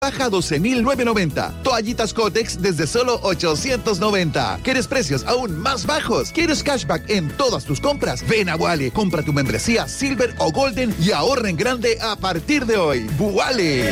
Baja 12.990. Toallitas Kotex desde solo 890. ¿Quieres precios aún más bajos? ¿Quieres cashback en todas tus compras? Ven a Wally, compra tu membresía Silver o Golden y ahorra en grande a partir de hoy. ¡Wally!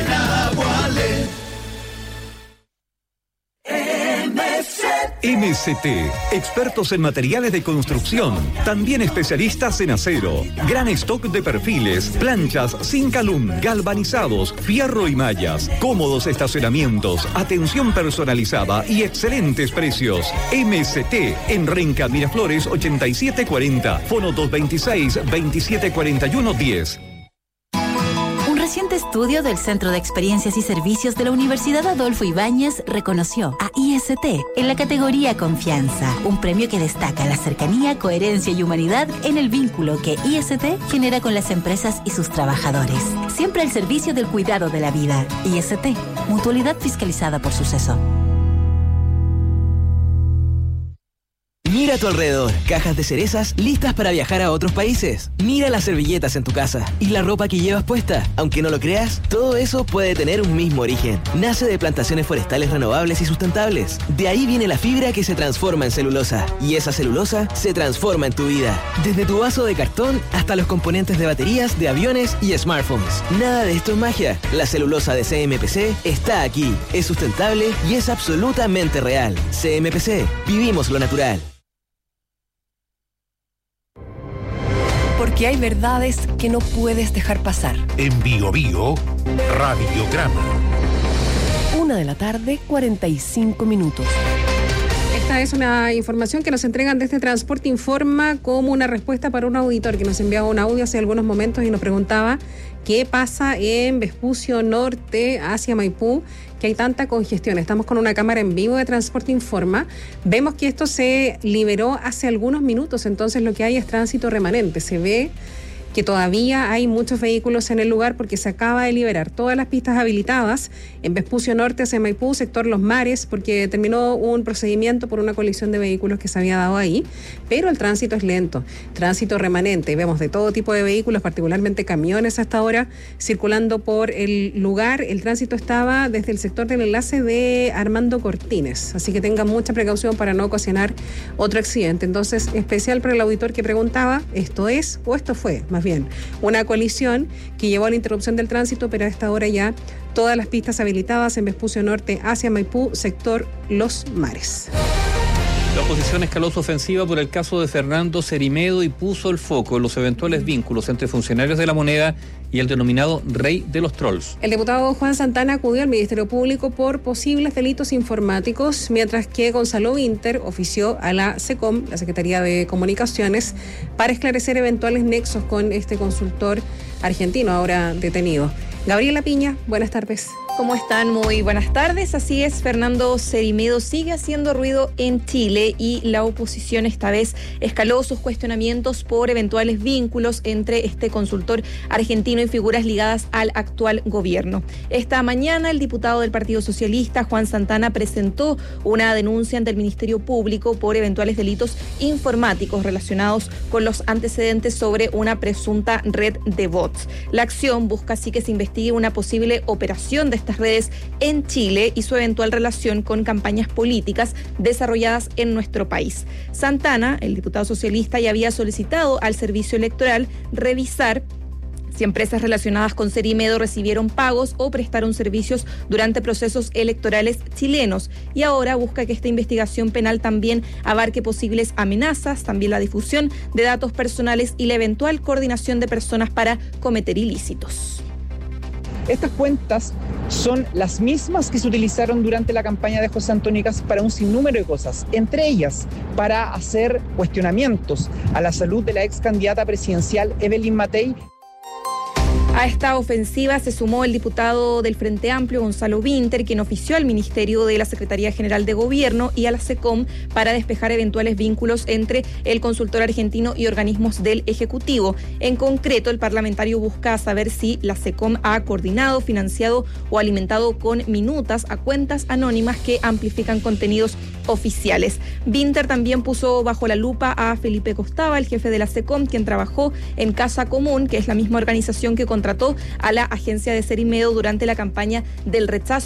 MST, expertos en materiales de construcción, también especialistas en acero, gran stock de perfiles, planchas, Zinc-Alum, galvanizados, fierro y mallas, cómodos estacionamientos, atención personalizada y excelentes precios. MST, en Renca Miraflores 8740, fono 226-2741-10. Un reciente estudio del Centro de Experiencias y Servicios de la Universidad Adolfo Ibáñez reconoció a IST en la categoría Confianza, un premio que destaca la cercanía, coherencia y humanidad en el vínculo que IST genera con las empresas y sus trabajadores. Siempre al servicio del cuidado de la vida. IST, mutualidad fiscalizada por Suceso. Mira a tu alrededor, cajas de cerezas listas para viajar a otros países. Mira las servilletas en tu casa y la ropa que llevas puesta. Aunque no lo creas, todo eso puede tener un mismo origen. Nace de plantaciones forestales renovables y sustentables. De ahí viene la fibra que se transforma en celulosa. Y esa celulosa se transforma en tu vida. Desde tu vaso de cartón hasta los componentes de baterías, de aviones y smartphones. Nada de esto es magia. La celulosa de CMPC está aquí. Es sustentable y es absolutamente real. CMPC, vivimos lo natural. Porque hay verdades que no puedes dejar pasar. En Bio Bio, Radiograma. 1:45 p.m. Esta es una información que nos entregan desde Transporte Informa como una respuesta para un auditor que nos enviaba un audio hace algunos momentos y nos preguntaba qué pasa en Vespucio Norte hacia Maipú, que hay tanta congestión. Estamos con una cámara en vivo de Transporte Informa. Vemos que esto se liberó hace algunos minutos, entonces lo que hay es tránsito remanente. Se ve que todavía hay muchos vehículos en el lugar porque se acaba de liberar todas las pistas habilitadas en Vespucio Norte hacia Maipú, sector Los Mares, porque terminó un procedimiento por una colisión de vehículos que se había dado ahí, pero el tránsito es lento, tránsito remanente. Vemos de todo tipo de vehículos, particularmente camiones hasta ahora, circulando por el lugar. El tránsito estaba desde el sector del enlace de Armando Cortines, así que tengan mucha precaución para no ocasionar otro accidente. Entonces, especial para el auditor que preguntaba, ¿esto es o esto fue? Más bien, una colisión que llevó a la interrupción del tránsito, pero a esta hora ya todas las pistas habilitadas en Vespucio Norte hacia Maipú, sector Los Mares. La oposición escaló su ofensiva por el caso de Fernando Cerimedo y puso el foco en los eventuales vínculos entre funcionarios de La Moneda y el denominado Rey de los Trolls. El diputado Juan Santana acudió al Ministerio Público por posibles delitos informáticos, mientras que Gonzalo Winter ofició a la SECOM, la Secretaría de Comunicaciones, para esclarecer eventuales nexos con este consultor argentino ahora detenido. Gabriela Piña, buenas tardes. ¿Cómo están? Muy buenas tardes. Así es, Fernando Cerimedo sigue haciendo ruido en Chile y la oposición esta vez escaló sus cuestionamientos por eventuales vínculos entre este consultor argentino y figuras ligadas al actual gobierno. Esta mañana el diputado del Partido Socialista, Juan Santana, presentó una denuncia ante el Ministerio Público por eventuales delitos informáticos relacionados con los antecedentes sobre una presunta red de bots. La acción busca así que se investigue una posible operación de estas redes en Chile y su eventual relación con campañas políticas desarrolladas en nuestro país. Santana, el diputado socialista, ya había solicitado al Servicio Electoral revisar si empresas relacionadas con Cerimedo recibieron pagos o prestaron servicios durante procesos electorales chilenos, y ahora busca que esta investigación penal también abarque posibles amenazas, también la difusión de datos personales y la eventual coordinación de personas para cometer ilícitos. Estas cuentas son las mismas que se utilizaron durante la campaña de José Antonio Kast para un sinnúmero de cosas, entre ellas para hacer cuestionamientos a la salud de la ex candidata presidencial Evelyn Matei. A esta ofensiva se sumó el diputado del Frente Amplio, Gonzalo Winter, quien ofició al Ministerio de la Secretaría General de Gobierno y a la SECOM para despejar eventuales vínculos entre el consultor argentino y organismos del Ejecutivo. En concreto, el parlamentario busca saber si la SECOM ha coordinado, financiado o alimentado con minutas a cuentas anónimas que amplifican contenidos oficiales. Winter también puso bajo la lupa a Felipe Costava, el jefe de la SECOM, quien trabajó en Casa Común, que es la misma organización que contrató a la agencia de Cerimedo durante la campaña del rechazo